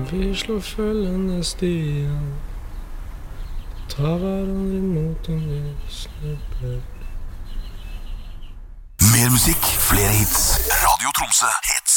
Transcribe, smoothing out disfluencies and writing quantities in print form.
Vi slår følgende stier, tar hverandre imot om vi snubler. Mer musikk, flere hits. Radio Tromsø hits.